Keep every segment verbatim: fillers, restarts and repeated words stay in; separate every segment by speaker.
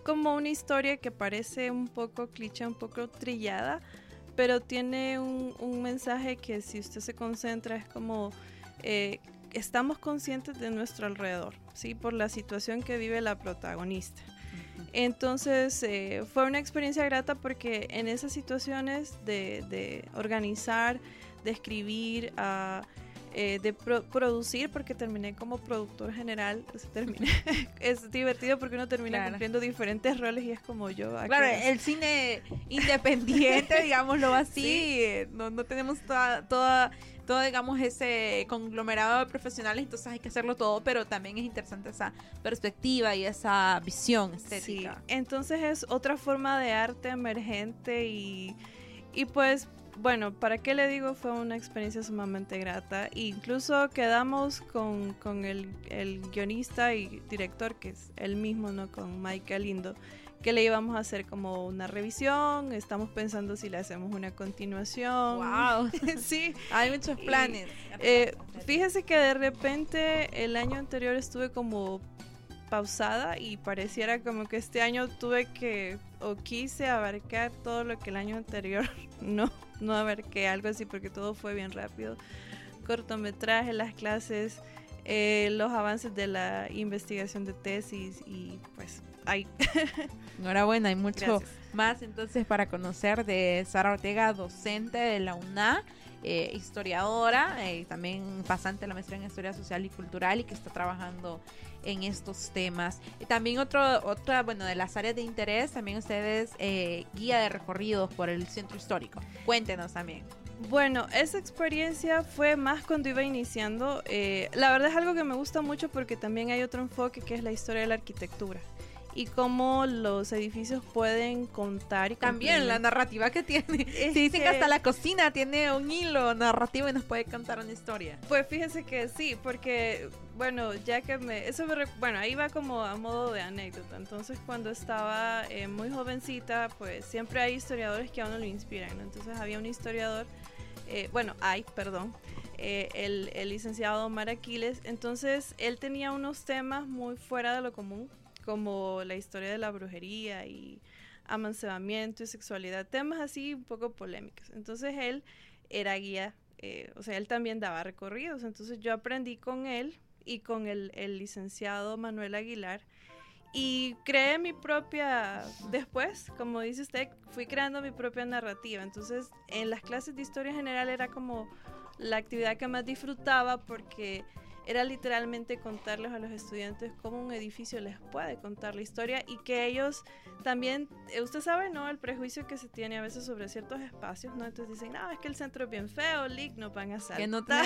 Speaker 1: como una historia que parece un poco cliché, un poco trillada, pero tiene un, un mensaje que si usted se concentra es como eh, estamos conscientes de nuestro alrededor, ¿sí? Por la situación que vive la protagonista. Uh-huh. Entonces eh, fue una experiencia grata porque en esas situaciones de, de organizar, de escribir, uh, eh, de pro- producir, porque terminé como productor general, o sea, terminé, es divertido porque uno termina claro. cumpliendo diferentes roles y es como yo.
Speaker 2: Claro, el cine independiente, digámoslo así,
Speaker 1: sí.
Speaker 2: no, no tenemos toda, toda, todo, digamos, ese conglomerado de profesionales, entonces hay que hacerlo todo, pero también es interesante esa perspectiva y esa visión estética.
Speaker 1: Sí, entonces es otra forma de arte emergente y, y pues... Bueno, ¿para qué le digo? Fue una experiencia sumamente grata. Incluso quedamos con, con el, el guionista y director, que es él mismo, ¿no? Con Mike Galindo, que le íbamos a hacer como una revisión. Estamos pensando si le hacemos una continuación.
Speaker 2: ¡Wow!
Speaker 1: Sí.
Speaker 2: Hay muchos planes.
Speaker 1: Y, eh, fíjese que de repente el año anterior estuve como pausada y pareciera como que este año tuve que o quise abarcar todo lo que el año anterior no, no abarqué, algo así, porque todo fue bien rápido. Cortometraje, las clases, eh, los avances de la investigación de tesis y pues hay.
Speaker 2: Enhorabuena, hay mucho
Speaker 1: Gracias.
Speaker 2: Más entonces para conocer de Sara Ortega, docente de la U N A, eh, historiadora, eh, también pasante de la maestría en Historia Social y Cultural y que está trabajando en estos temas. Y también otro, otra, bueno, de las áreas de interés, también ustedes eh, guía de recorridos por el centro histórico. Cuéntenos también.
Speaker 1: Bueno, esa experiencia fue más cuando iba iniciando. Eh, la verdad es algo que me gusta mucho porque también hay otro enfoque que es la historia de la arquitectura y cómo los edificios pueden contar. Y
Speaker 2: también la narrativa que tiene.
Speaker 1: Es
Speaker 2: sí, dicen
Speaker 1: que
Speaker 2: que hasta la cocina tiene un hilo narrativo y nos puede contar una historia.
Speaker 1: Pues fíjese que sí, porque, bueno, ya que me... eso me Bueno, ahí va como a modo de anécdota. Entonces, cuando estaba eh, muy jovencita, pues siempre hay historiadores que a uno lo inspiran, ¿no? Entonces, había un historiador, eh, bueno, hay, perdón, eh, el, el licenciado Omar Aquiles. Entonces, él tenía unos temas muy fuera de lo común, como la historia de la brujería y amancebamiento y sexualidad, temas así un poco polémicos. Entonces él era guía, eh, o sea, él también daba recorridos, entonces yo aprendí con él y con el, el licenciado Manuel Aguilar y creé mi propia, después, como dice usted, fui creando mi propia narrativa. Entonces en las clases de historia general era como la actividad que más disfrutaba porque era literalmente contarles a los estudiantes cómo un edificio les puede contar la historia y que ellos también, usted sabe, ¿no? El prejuicio que se tiene a veces sobre ciertos espacios, ¿no? Entonces dicen, no, es que el centro es bien feo, Lick, no van a saltar.
Speaker 2: Que no te...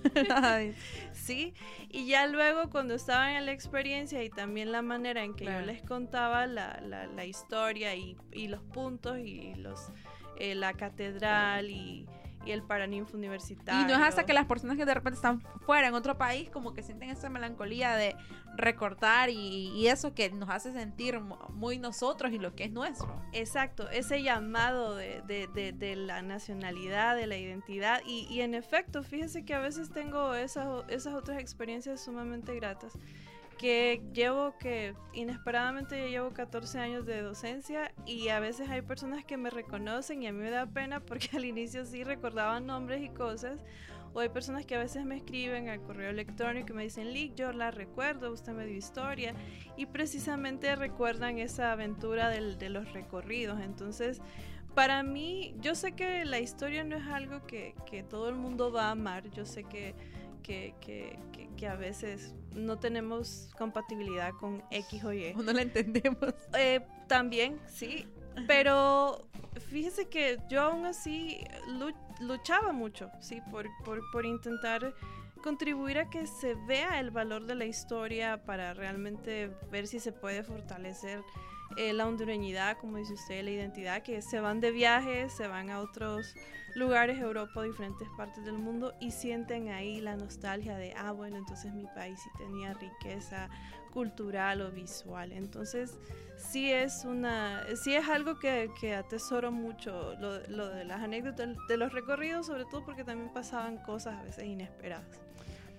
Speaker 1: Sí, y ya luego cuando estaban en la experiencia y también la manera en que claro. yo les contaba la, la, la historia y, y los puntos y los eh, la catedral y... y el Paraninfo universitario.
Speaker 2: Y no es hasta que las personas que de repente están fuera en otro país como que sienten esa melancolía de recortar y, y eso que nos hace sentir muy nosotros y lo que es nuestro.
Speaker 1: Exacto, ese llamado de, de, de, de la nacionalidad, de la identidad y, y en efecto, fíjese que a veces tengo esas, esas otras experiencias sumamente gratas que llevo que inesperadamente ya llevo catorce años de docencia y a veces hay personas que me reconocen y a mí me da pena porque al inicio sí recordaban nombres y cosas, o hay personas que a veces me escriben al correo electrónico y me dicen, Lick, yo la recuerdo, usted me dio historia, y precisamente recuerdan esa aventura del, de los recorridos. Entonces para mí, yo sé que la historia no es algo que, que todo el mundo va a amar, yo sé que Que, que, que, que a veces no tenemos compatibilidad con X o Y.
Speaker 2: O no la entendemos.
Speaker 1: Eh, también, sí. Pero fíjese que yo aún así luchaba mucho, sí, por, por, por intentar contribuir a que se vea el valor de la historia para realmente ver si se puede fortalecer eh, la hondureñidad, como dice usted, la identidad, que se van de viaje, se van a otros lugares, Europa, diferentes partes del mundo y sienten ahí la nostalgia de, ah, bueno, entonces mi país sí tenía riqueza cultural o visual. Entonces sí es una, sí es algo que, que atesoro mucho, lo, lo de las anécdotas, de los recorridos, sobre todo porque también pasaban cosas a veces inesperadas.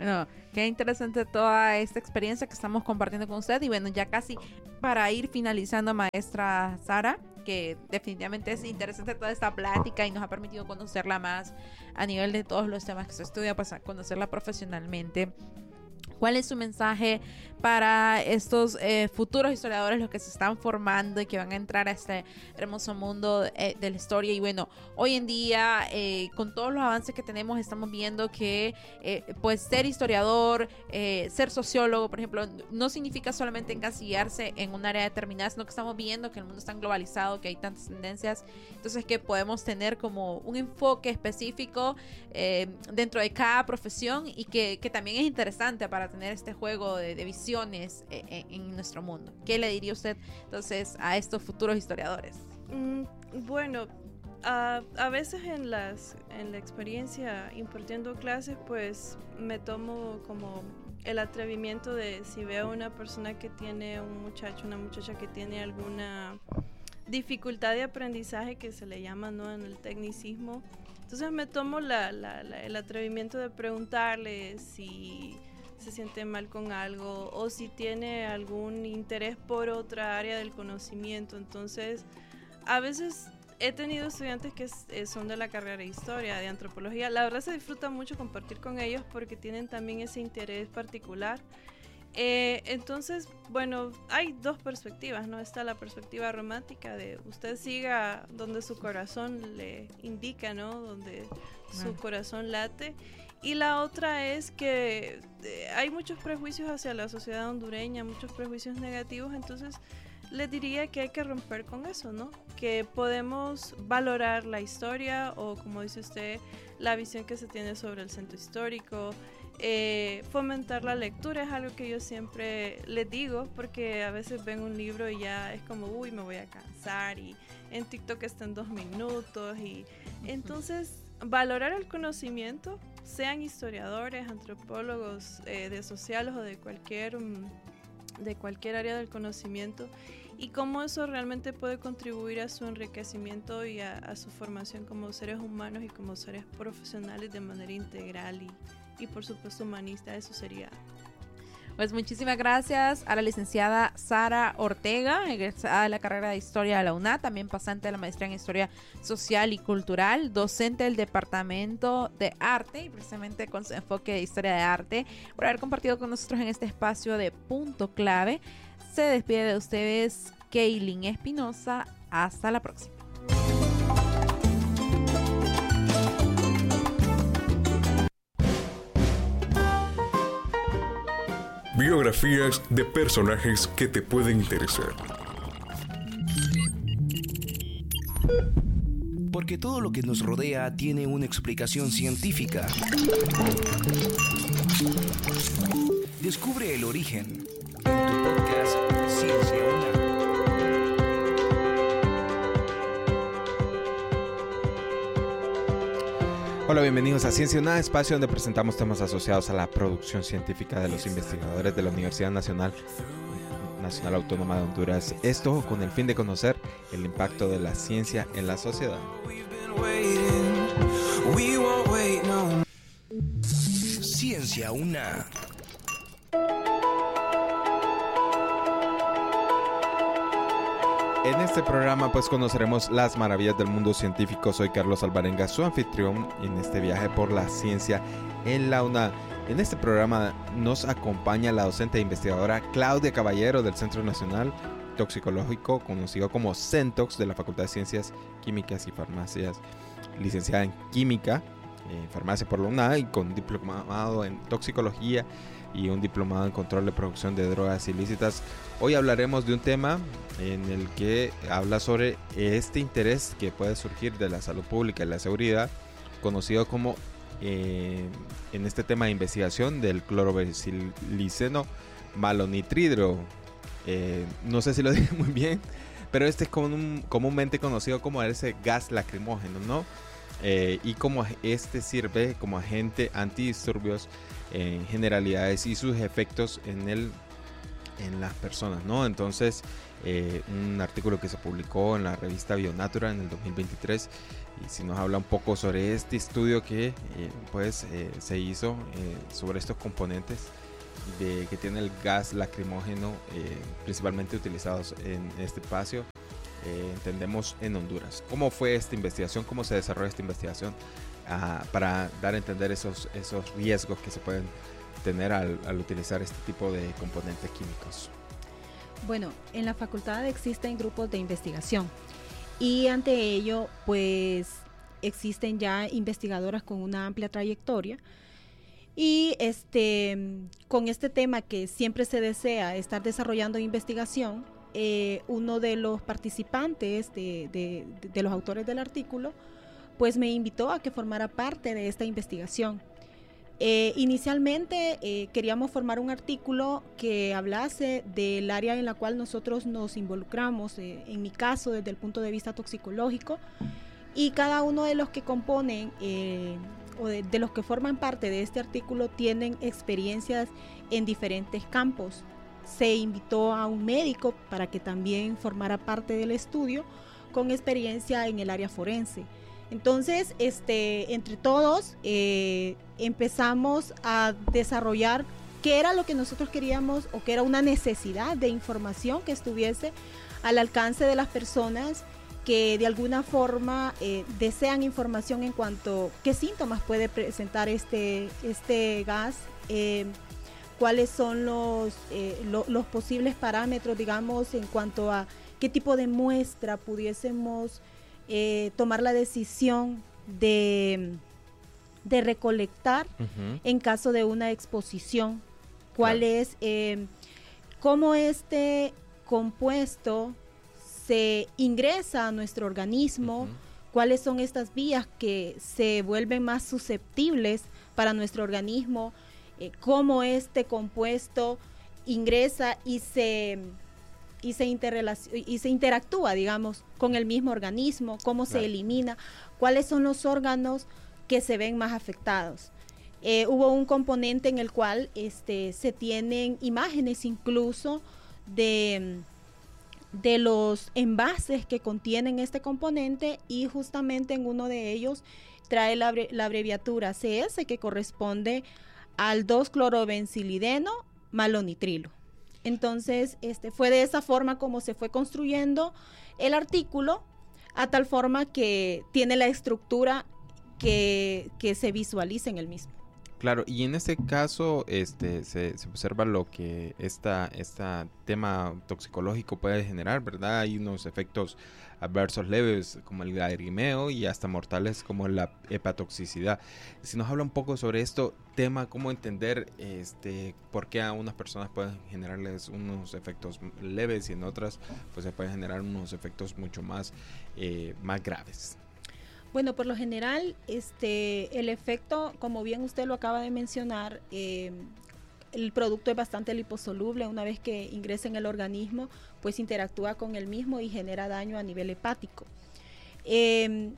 Speaker 2: Bueno, qué interesante toda esta experiencia que estamos compartiendo con usted. Y bueno, ya casi para ir finalizando, maestra Sara, que definitivamente es interesante toda esta plática y nos ha permitido conocerla más a nivel de todos los temas que se estudia, pues a conocerla profesionalmente. ¿Cuál es su mensaje para estos eh, futuros historiadores, los que se están formando y que van a entrar a este hermoso mundo eh, de la historia? Y bueno, hoy en día, eh, con todos los avances que tenemos, estamos viendo que eh, pues ser historiador, eh, ser sociólogo, por ejemplo, no significa solamente encasillarse en un área determinada, sino que estamos viendo que el mundo está globalizado, que hay tantas tendencias, entonces que podemos tener como un enfoque específico eh, dentro de cada profesión, y que, que también es interesante para tener este juego de, de visiones en, en nuestro mundo. ¿Qué le diría usted entonces a estos futuros historiadores?
Speaker 1: Mm, bueno, a, a veces en las en la experiencia impartiendo clases, pues me tomo como el atrevimiento de, si veo una persona que tiene, un muchacho, una muchacha que tiene alguna dificultad de aprendizaje, que se le llama, ¿no?, en el tecnicismo, entonces me tomo la, la, la, el atrevimiento de preguntarle si se siente mal con algo o si tiene algún interés por otra área del conocimiento. Entonces, a veces he tenido estudiantes que es, son de la carrera de historia, de antropología. La verdad se disfruta mucho compartir con ellos porque tienen también ese interés particular. Eh, entonces, bueno, hay dos perspectivas, ¿no? Está la perspectiva romántica de usted siga donde su corazón le indica, ¿no? Donde su ah. corazón late. Y la otra es que eh, hay muchos prejuicios hacia la sociedad hondureña, muchos prejuicios negativos, entonces les diría que hay que romper con eso, ¿no? Que podemos valorar la historia, o como dice usted, la visión que se tiene sobre el centro histórico, eh, fomentar la lectura es algo que yo siempre les digo, porque a veces ven un libro y ya es como, uy, me voy a cansar, y en TikTok está en dos minutos, y entonces valorar el conocimiento, sean historiadores, antropólogos, eh, de sociales o de cualquier, um, de cualquier área del conocimiento, y cómo eso realmente puede contribuir a su enriquecimiento y a, a su formación como seres humanos y como seres profesionales de manera integral y, y por supuesto humanista. Eso sería.
Speaker 2: Pues muchísimas gracias a la licenciada Sara Ortega, egresada de la carrera de Historia de la U N A, también pasante de la maestría en Historia Social y Cultural, docente del Departamento de Arte y precisamente con su enfoque de Historia de Arte, por haber compartido con nosotros en este espacio de Punto Clave. Se despide de ustedes Kaylin Espinosa. Hasta la próxima.
Speaker 3: Biografías de personajes que te pueden interesar.
Speaker 4: Porque todo lo que nos rodea tiene una explicación científica. Descubre el origen en tu podcast Ciencia Una.
Speaker 5: Hola, bienvenidos a Ciencia Una, espacio donde presentamos temas asociados a la producción científica de los investigadores de la Universidad Nacional Nacional Autónoma de Honduras. Esto con el fin de conocer el impacto de la ciencia en la sociedad.
Speaker 4: Ciencia Una.
Speaker 5: En este programa pues conoceremos las maravillas del mundo científico. Soy Carlos Alvarenga, su anfitrión en este viaje por la ciencia en la U N A. En este programa nos acompaña la docente e investigadora Claudia Caballero del Centro Nacional Toxicológico, conocido como CENTOX, de la Facultad de Ciencias Químicas y Farmacias, licenciada en Química, en Farmacia por la U N A y con diplomado en Toxicología y un diplomado en Control de Producción de Drogas Ilícitas. Hoy hablaremos de un tema en el que habla sobre este interés que puede surgir de la salud pública y la seguridad, conocido como eh, en este tema de investigación del clorobasiliceno malonitridro. Eh, no sé si lo dije muy bien, pero este es común, comúnmente conocido como ese gas lacrimógeno, ¿no? Eh, y como este sirve como agente antidisturbios en generalidades y sus efectos en el en las personas, ¿no? Entonces eh, un artículo que se publicó en la revista Bionatura en el dos mil veintitrés, y si nos habla un poco sobre este estudio que eh, pues eh, se hizo eh, sobre estos componentes de, que tiene el gas lacrimógeno eh, principalmente utilizados en este espacio, eh, entendemos en Honduras. ¿Cómo fue esta investigación? ¿Cómo se desarrolló esta investigación uh, para dar a entender esos, esos riesgos que se pueden tener al, al utilizar este tipo de componentes químicos?
Speaker 6: Bueno, en la facultad existen grupos de investigación y ante ello pues existen ya investigadoras con una amplia trayectoria y este con este tema que siempre se desea estar desarrollando investigación, eh, uno de los participantes de, de, de los autores del artículo pues me invitó a que formara parte de esta investigación. Eh, inicialmente eh, queríamos formar un artículo que hablase del área en la cual nosotros nos involucramos, eh, en mi caso desde el punto de vista toxicológico, y cada uno de los que componen eh, o de, de los que forman parte de este artículo tienen experiencias en diferentes campos. Se invitó a un médico para que también formara parte del estudio con experiencia en el área forense. Entonces, este, entre todos eh, empezamos a desarrollar qué era lo que nosotros queríamos o qué era una necesidad de información que estuviese al alcance de las personas que de alguna forma eh, desean información en cuanto a qué síntomas puede presentar este, este gas, eh, cuáles son los, eh, lo, los posibles parámetros, digamos, en cuanto a qué tipo de muestra pudiésemos Eh, tomar la decisión de, de recolectar uh-huh. en caso de una exposición, cuál claro. es, eh, cómo este compuesto se ingresa a nuestro organismo, uh-huh. cuáles son estas vías que se vuelven más susceptibles para nuestro organismo, eh, cómo este compuesto ingresa y se... Y se, y se interactúa, digamos, con el mismo organismo, cómo claro. se elimina, cuáles son los órganos que se ven más afectados. Eh, hubo un componente en el cual este, se tienen imágenes incluso de, de los envases que contienen este componente, y justamente en uno de ellos trae la, la abreviatura C S, que corresponde al dos clorobencilideno malonitrilo. Entonces, este, fue de esa forma como se fue construyendo el artículo, a tal forma que tiene la estructura que, que se visualiza en el mismo.
Speaker 5: Claro, y en este caso este, se, se observa lo que esta, esta tema toxicológico puede generar, ¿verdad? Hay unos efectos adversos leves como el lagrimeo y hasta mortales como la hepatotoxicidad. Si nos habla un poco sobre esto tema, cómo entender este, por qué a unas personas pueden generarles unos efectos leves y en otras pues se pueden generar unos efectos mucho más, eh, más graves.
Speaker 6: Bueno, por lo general, este, el efecto, como bien usted lo acaba de mencionar, eh, el producto es bastante liposoluble. Una vez que ingresa en el organismo, pues interactúa con el mismo y genera daño a nivel hepático. Eh,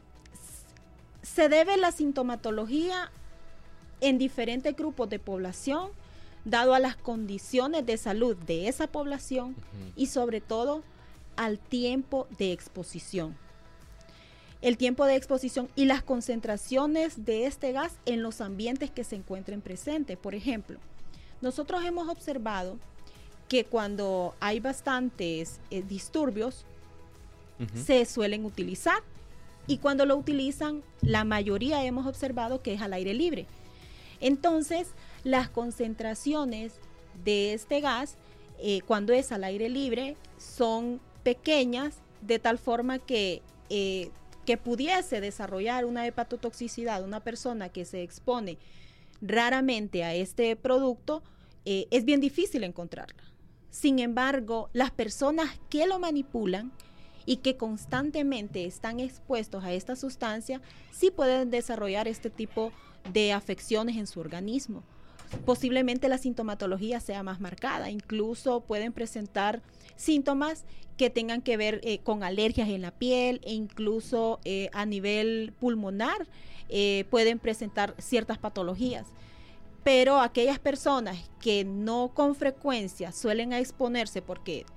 Speaker 6: se debe la sintomatología en diferentes grupos de población, dado a las condiciones de salud de esa población uh-huh. y sobre todo al tiempo de exposición. El tiempo de exposición y las concentraciones de este gas en los ambientes que se encuentren presentes. Por ejemplo, nosotros hemos observado que cuando hay bastantes eh, disturbios, uh-huh. se suelen utilizar, y cuando lo utilizan, la mayoría hemos observado que es al aire libre. Entonces, las concentraciones de este gas, eh, cuando es al aire libre, son pequeñas, de tal forma que... Eh, que pudiese desarrollar una hepatotoxicidad, una persona que se expone raramente a este producto, eh, es bien difícil encontrarla. Sin embargo, las personas que lo manipulan y que constantemente están expuestos a esta sustancia, sí pueden desarrollar este tipo de afecciones en su organismo. Posiblemente la sintomatología sea más marcada, incluso pueden presentar síntomas que tengan que ver eh, con alergias en la piel, e incluso eh, a nivel pulmonar eh, pueden presentar ciertas patologías. Pero aquellas personas que no con frecuencia suelen exponerse porque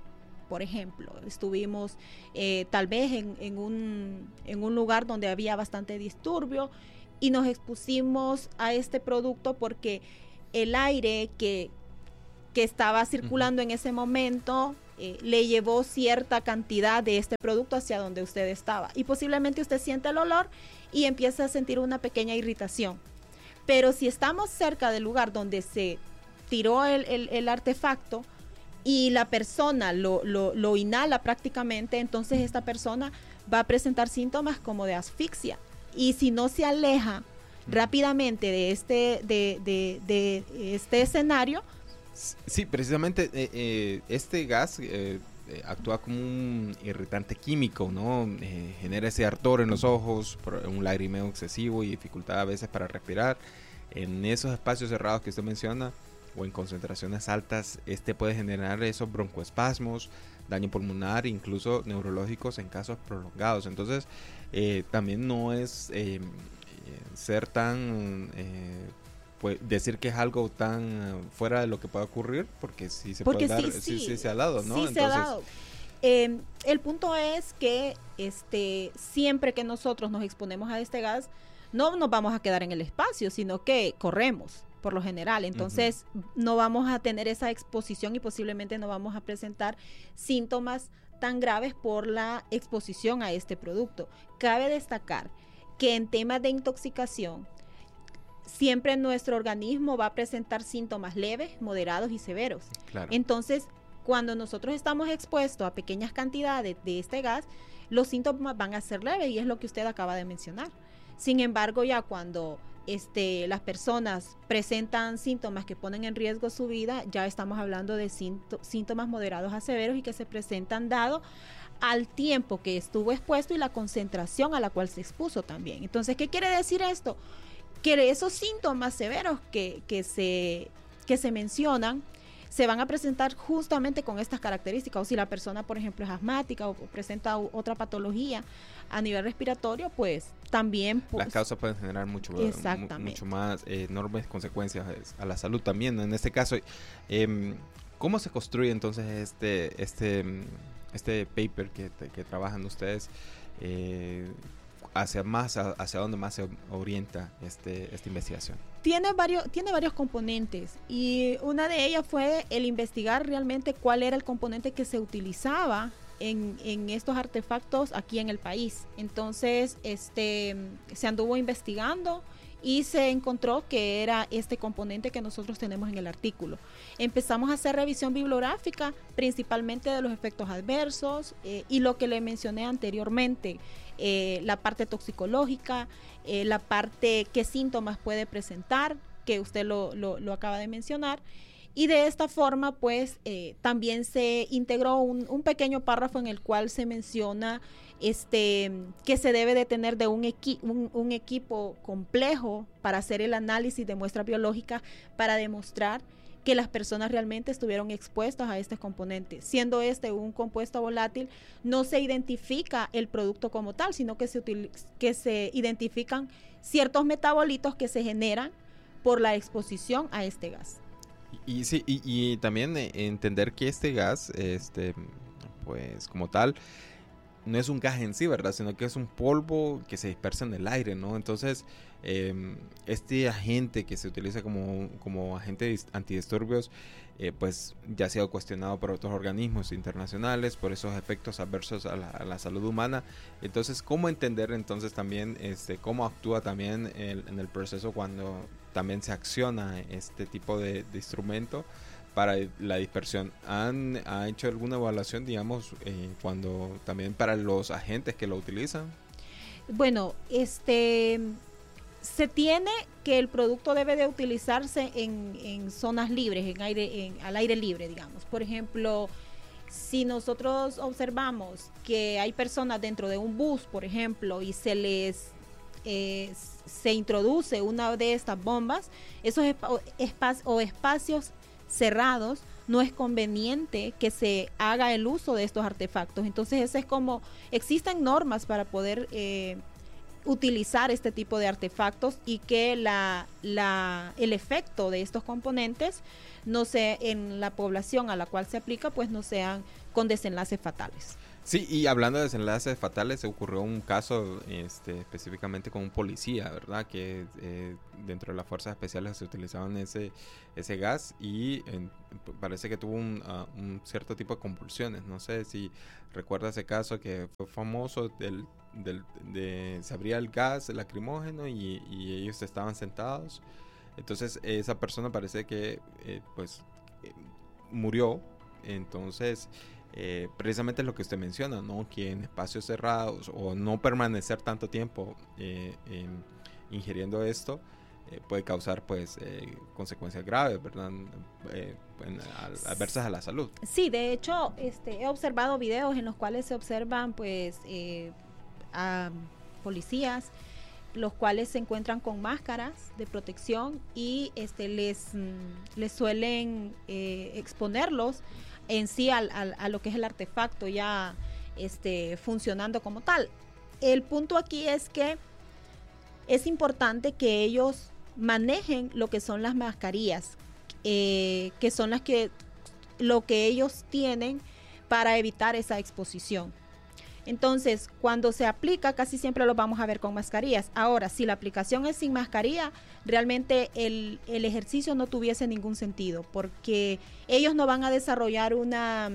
Speaker 6: por ejemplo. Estuvimos eh, tal vez en, en, un, en un lugar donde había bastante disturbio y nos expusimos a este producto porque el aire que, que estaba circulando uh-huh. en ese momento eh, le llevó cierta cantidad de este producto hacia donde usted estaba. Y posiblemente usted siente el olor y empieza a sentir una pequeña irritación. Pero si estamos cerca del lugar donde se tiró el, el, el artefacto y la persona lo, lo, lo inhala prácticamente, entonces esta persona va a presentar síntomas como de asfixia. Y si no se aleja rápidamente de este, de, de, de este escenario.
Speaker 5: Sí, precisamente eh, eh, este gas eh, eh, actúa como un irritante químico, ¿no? Eh, genera ese ardor en los ojos, un lagrimeo excesivo y dificultad a veces para respirar. En esos espacios cerrados que usted menciona o en concentraciones altas, este puede generar esos broncoespasmos, daño pulmonar, incluso neurológicos en casos prolongados. Entonces, eh, también no es eh, ser tan... Eh, pues decir que es algo tan fuera de lo que puede ocurrir, porque sí se
Speaker 6: porque
Speaker 5: puede
Speaker 6: sí,
Speaker 5: dar,
Speaker 6: sí,
Speaker 5: sí, sí se ha dado, ¿no?
Speaker 6: Sí
Speaker 5: Entonces,
Speaker 6: se ha dado. Eh, el punto es que este siempre que nosotros nos exponemos a este gas, no nos vamos a quedar en el espacio, sino que corremos por lo general. Entonces, uh-huh. no vamos a tener esa exposición y posiblemente no vamos a presentar síntomas tan graves por la exposición a este producto. Cabe destacar que en temas de intoxicación, siempre nuestro organismo va a presentar síntomas leves, moderados y severos.
Speaker 5: Claro.
Speaker 6: Entonces, cuando nosotros estamos expuestos a pequeñas cantidades de este gas, los síntomas van a ser leves y es lo que usted acaba de mencionar. Sin embargo, ya cuando este, las personas presentan síntomas que ponen en riesgo su vida, ya estamos hablando de síntomas moderados a severos y que se presentan dado al tiempo que estuvo expuesto y la concentración a la cual se expuso también. Entonces, ¿qué quiere decir esto? Que esos síntomas severos que, que, se, que se mencionan se van a presentar justamente con estas características. O si la persona, por ejemplo, es asmática o presenta otra patología a nivel respiratorio, pues también... Pues,
Speaker 5: las causas pueden generar mucho, mucho más eh, enormes consecuencias a la salud también. En este caso, eh, ¿cómo se construye entonces este, este, este paper que, que trabajan ustedes? Eh, hacia más hacia dónde más se orienta este esta investigación.
Speaker 6: Tiene varios tiene varios componentes y una de ellas fue el investigar realmente cuál era el componente que se utilizaba en, en estos artefactos aquí en el país. Entonces, este se anduvo investigando y se encontró que era este componente que nosotros tenemos en el artículo. Empezamos a hacer revisión bibliográfica, principalmente de los efectos adversos eh, y lo que le mencioné anteriormente, eh, la parte toxicológica, eh, la parte qué síntomas puede presentar, que usted lo, lo, lo acaba de mencionar. Y de esta forma, pues, eh, también se integró un, un pequeño párrafo en el cual se menciona este, que se debe de tener de un, equi un, un equipo complejo para hacer el análisis de muestras biológicas para demostrar que las personas realmente estuvieron expuestas a estos componentes. Siendo este un compuesto volátil, no se identifica el producto como tal, sino que se, que se identifican ciertos metabolitos que se generan por la exposición a este gas.
Speaker 5: Y, y sí, y, y también eh, entender que este gas, este, pues como tal, no es un gas en sí, ¿verdad? Sino que es un polvo que se dispersa en el aire, ¿no? Entonces, eh, este agente que se utiliza como, como agente antidisturbios, eh, pues ya ha sido cuestionado por otros organismos internacionales por esos efectos adversos a la, a la salud humana. Entonces, ¿cómo entender entonces también este, cómo actúa también el, en el proceso cuando también se acciona este tipo de, de instrumento para la dispersión? ¿Han ha hecho alguna evaluación, digamos, eh, cuando también para los agentes que lo utilizan?
Speaker 6: Bueno, este se tiene que el producto debe de utilizarse en, en zonas libres, en aire, en, al aire libre, digamos. Por ejemplo, si nosotros observamos que hay personas dentro de un bus, por ejemplo, y se les eh, se introduce una de estas bombas, esos espacios o espacios cerrados, no es conveniente que se haga el uso de estos artefactos. Entonces, eso es como, existen normas para poder eh, utilizar este tipo de artefactos y que la, la, el efecto de estos componentes no sea en la población a la cual se aplica, pues no sean con desenlaces fatales.
Speaker 5: Sí, y hablando de desenlaces fatales, se ocurrió un caso este, específicamente con un policía, ¿verdad? Que eh, dentro de las fuerzas especiales se utilizaban ese, ese gas y en, parece que tuvo un, uh, un cierto tipo de convulsiones. No sé si recuerda ese caso que fue famoso, del, del, de, se abría el gas lacrimógeno y, y ellos estaban sentados. Entonces esa persona parece que eh, pues eh, murió, entonces... Eh, precisamente es lo que usted menciona, ¿no? Que en espacios cerrados o no permanecer tanto tiempo eh, eh, ingiriendo esto eh, puede causar pues eh, consecuencias graves, ¿verdad? Eh, adversas a la salud.
Speaker 6: Sí, de hecho este, he observado videos en los cuales se observan pues eh, a policías los cuales se encuentran con máscaras de protección y este, les, les suelen eh, exponerlos en sí al, al, a lo que es el artefacto ya este, funcionando como tal. El punto aquí es que es importante que ellos manejen lo que son las mascarillas, eh, que son las que lo que ellos tienen para evitar esa exposición. Entonces, cuando se aplica, casi siempre lo vamos a ver con mascarillas. Ahora, si la aplicación es sin mascarilla, realmente el, el ejercicio no tuviese ningún sentido, porque ellos no van a desarrollar una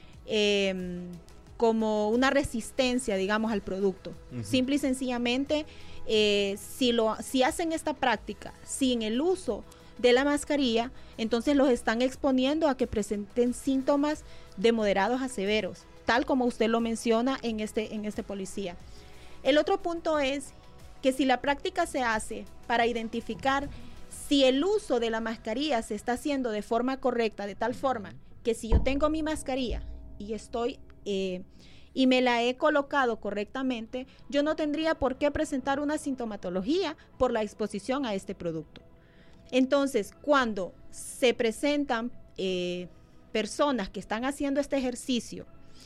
Speaker 6: eh, como una resistencia, digamos, al producto. Uh-huh. Simple y sencillamente, eh, si, lo, si hacen esta práctica sin el uso de la mascarilla, entonces los están exponiendo a que presenten síntomas de moderados a severos, tal como usted lo menciona en este, en este policía. El otro punto es que si la práctica se hace para identificar si el uso de la mascarilla se está haciendo de forma correcta, de tal forma que si yo tengo mi mascarilla y estoy eh, y me la he colocado correctamente, yo no tendría por qué presentar una sintomatología por la exposición a este producto. Entonces, cuando se presentan eh, personas que están haciendo este ejercicio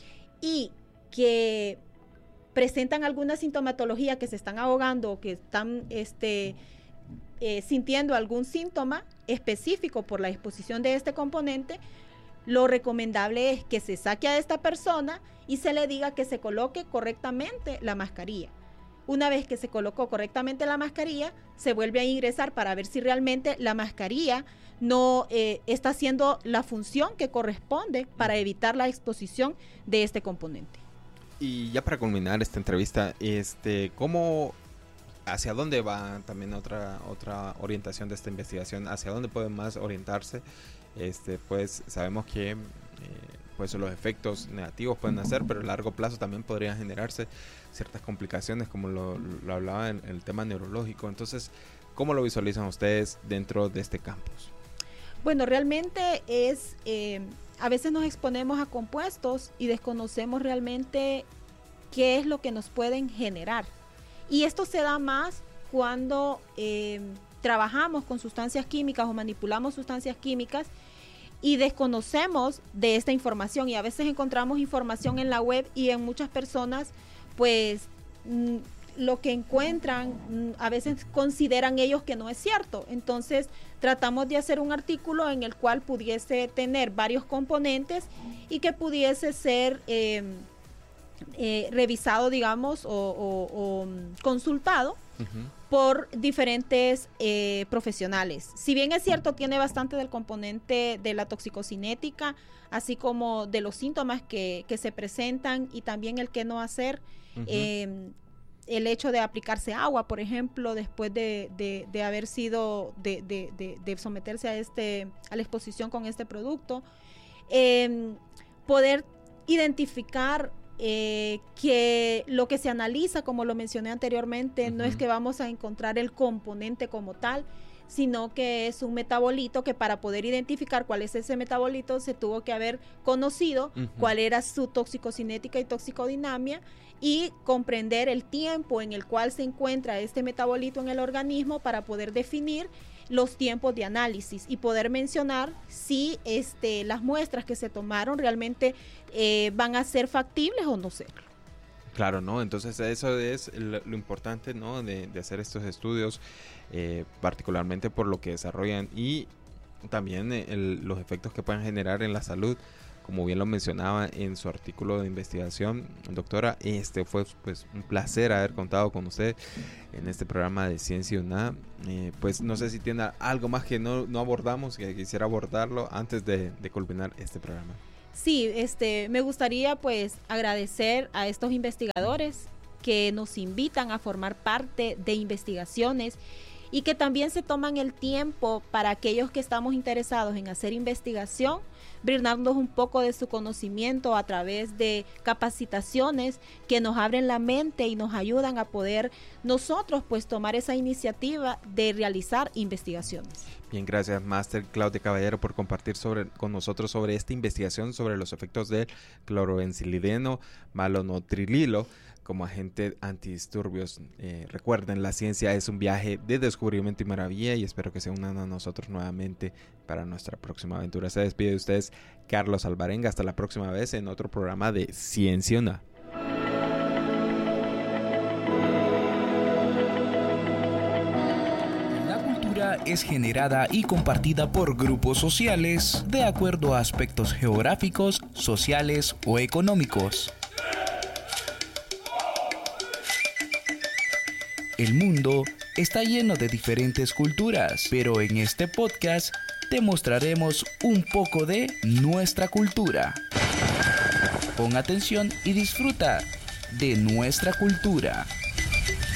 Speaker 6: y que presentan alguna sintomatología, que se están ahogando o que están este, eh, sintiendo algún síntoma específico por la exposición de este componente, lo recomendable es que se saque a esta persona y se le diga que se coloque correctamente la mascarilla. Una vez que se colocó correctamente la mascarilla, se vuelve a ingresar para ver si realmente la mascarilla no eh, está haciendo la función que corresponde para evitar la exposición de este componente.
Speaker 5: Y ya para culminar esta entrevista, este, ¿cómo, hacia dónde va también otra otra orientación de esta investigación? ¿Hacia dónde pueden más orientarse? Este, pues sabemos que eh, pues los efectos negativos pueden hacer, pero a largo plazo también podrían generarse ciertas complicaciones, como lo, lo hablaba en, en el tema neurológico. Entonces, ¿cómo lo visualizan ustedes dentro de este campus?
Speaker 6: Bueno, realmente es, eh, a veces nos exponemos a compuestos y desconocemos realmente qué es lo que nos pueden generar. Y esto se da más cuando eh, trabajamos con sustancias químicas o manipulamos sustancias químicas y desconocemos de esta información, y a veces encontramos información en la web y en muchas personas pues mm, lo que encuentran mm, a veces consideran ellos que no es cierto. Entonces tratamos de hacer un artículo en el cual pudiese tener varios componentes y que pudiese ser eh, eh, revisado, digamos, o, o, o consultado uh-huh. por diferentes eh, profesionales. Si bien es cierto, tiene bastante del componente de la toxicocinética, así como de los síntomas que, que se presentan y también el qué no hacer. Uh-huh. eh, el hecho de aplicarse agua, por ejemplo, después de, de, de haber sido, de, de, de, de someterse a, este, a la exposición con este producto, eh, poder identificar eh, que lo que se analiza, como lo mencioné anteriormente, uh-huh. no es que vamos a encontrar el componente como tal, sino que es un metabolito que para poder identificar cuál es ese metabolito se tuvo que haber conocido uh-huh. cuál era su toxicocinética y toxicodinamia y comprender el tiempo en el cual se encuentra este metabolito en el organismo para poder definir los tiempos de análisis y poder mencionar si este, las muestras que se tomaron realmente eh, van a ser factibles o no serlo.
Speaker 5: Claro, ¿no? Entonces eso es lo, lo importante, ¿no? De, de hacer estos estudios, eh, particularmente por lo que desarrollan y también el, los efectos que pueden generar en la salud como bien lo mencionaba en su artículo de investigación, doctora, este fue pues un placer haber contado con usted en este programa de Ciencia U N A. Eh, pues no sé si tiene algo más que no, no abordamos, que quisiera abordarlo antes de, de culminar este programa.
Speaker 6: Sí, este, me gustaría pues agradecer a estos investigadores que nos invitan a formar parte de investigaciones y que también se toman el tiempo para aquellos que estamos interesados en hacer investigación, brindarnos un poco de su conocimiento a través de capacitaciones que nos abren la mente y nos ayudan a poder nosotros pues tomar esa iniciativa de realizar investigaciones.
Speaker 5: Bien, gracias, Máster Claudia Caballero, por compartir sobre, con nosotros sobre esta investigación sobre los efectos del clorobencilideno malonotrililo como agente antidisturbios. Eh, recuerden, la ciencia es un viaje de descubrimiento y maravilla, y espero que se unan a nosotros nuevamente para nuestra próxima aventura. Se despide de ustedes Carlos Alvarenga. Hasta la próxima vez en otro programa de Ciencia U N A.
Speaker 4: Es generada y compartida por grupos sociales de acuerdo a aspectos geográficos, sociales o económicos. El mundo está lleno de diferentes culturas, pero en este podcast te mostraremos un poco de nuestra cultura. Pon atención y disfruta de nuestra cultura.